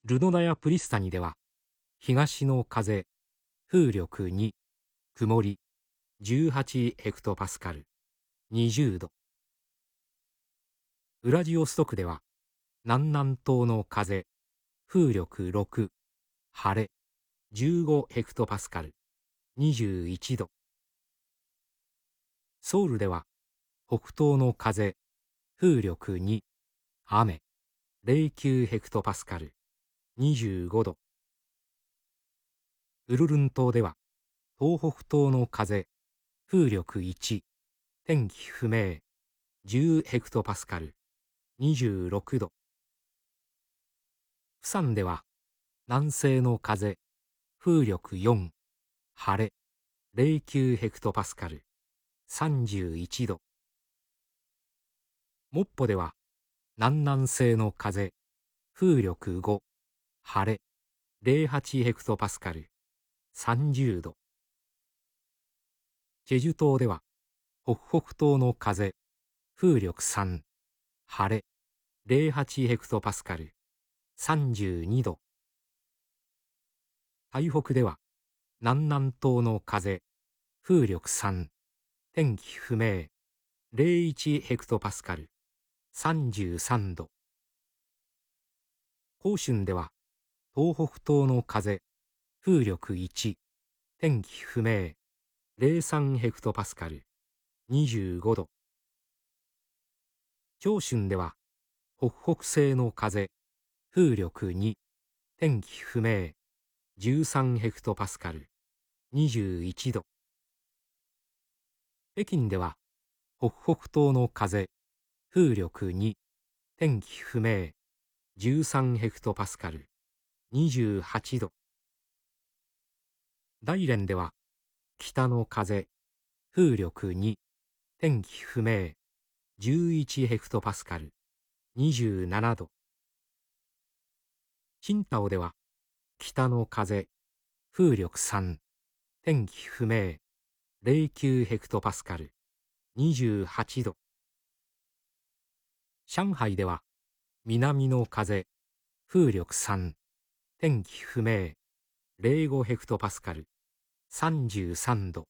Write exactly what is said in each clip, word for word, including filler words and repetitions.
ルノナやプリスタニでは、東の風、風力に、曇り、じゅうはちヘクトパスカル、にじゅうど。ウラジオストクでは、南南東の風、風力ろく、晴れ、じゅうごヘクトパスカル、にじゅういちど。ソウルでは、北東の風、風力に、雨、ゼロきゅうヘクトパスカル、にじゅうごど。ウルルン島では、東北東の風、風力いち、天気不明、じゅうヘクトパスカル、にじゅうろくど。プサンでは、南西の風、風力よん、晴れ、ゼロきゅうヘクトパスカル、さんじゅういちど。モッポでは、南南西の風、風力ご、晴れ、ゼロはちヘクトパスカル、さんじゅうど。チェジュ島では、北北東の風、風力さん、晴れ、ゼロはちヘクトパスカル、さんじゅうにど。台北では、南南東の風、風力さん、天気不明、ゼロいちヘクトパスカル、さんじゅうさんど。広春では、東北東の風、風力いち、天気不明、ゼロさんヘクトパスカル、にじゅうごど。長春では、北北西の風、風力に、天気不明、じゅうさんヘクトパスカル、にじゅういちど。北京では、北北東の風、風力に、天気不明、じゅうさんヘクトパスカル、にじゅうはちど。大連では、北の風、風力に、天気不明、じゅういちヘクトパスカル、にじゅうななど。青島では、北の風、風力さん、天気不明、ゼロきゅうヘクトパスカル、にじゅうはちど。上海では、南の風、風力さん、天気不明、ゼロごヘクトパスカル、さんじゅうさんど。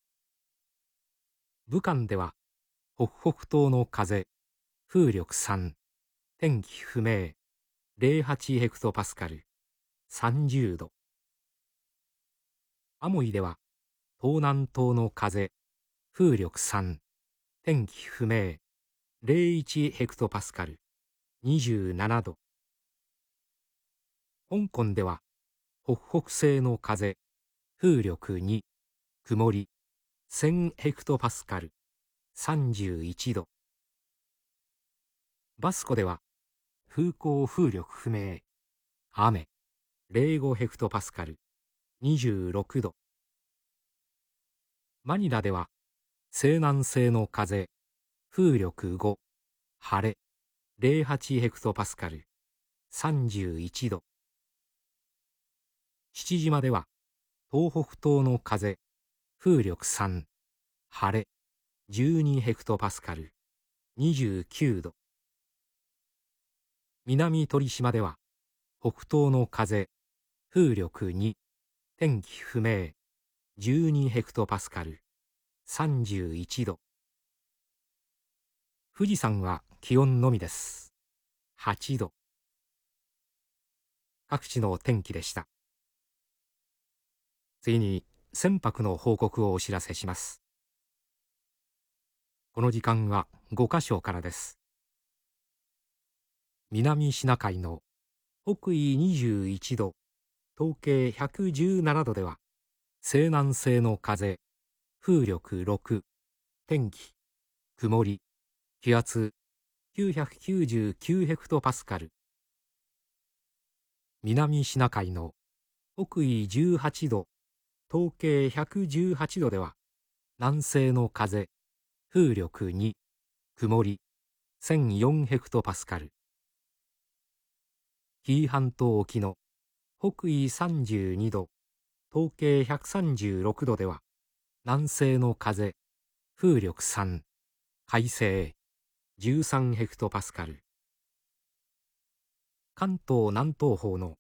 武漢では、北北東の風、風力さん、天気不明、ゼロはちヘクトパスカル、さんじゅうど。アモイでは、東南東の風、風力さん、天気不明、ゼロいちヘクトパスカル、にじゅうななど。香港では、北北西の風、風力に、曇り、せんヘクトパスカル、さんじゅういちど。バスコでは、風向風力不明、雨、ゼロごヘクトパスカル、にじゅうろくど。マニラでは、西南西の風、風力ご、晴れ、ゼロはちヘクトパスカル、さんじゅういちど。父島では、東北東の風、風力さん、晴れ、じゅうにヘクトパスカル、にじゅうきゅうど。南鳥島では、北東の風、風力に、天気不明、じゅうにヘクトパスカル、さんじゅういちど。富士山は気温のみです。はちど。各地の天気でした。次に船舶の報告をお知らせします。この時間はごカ所からです。南シナ海の北緯にじゅういちど、東経ひゃくじゅうななどでは、西南西の風、風力ろく、天気、曇り、気圧きゅうひゃくきゅうじゅうきゅうヘクトパスカル。南シナ海の北緯じゅうはちど、東経ひゃくじゅうはちどでは、南西の風、風力に、曇り、せんよんヘクトパスカル。紀伊半島沖の北緯さんじゅうにど、東経ひゃくさんじゅうろくどでは、南西の風、風力さん、快晴、じゅうさんヘクトパスカル。関東南東方の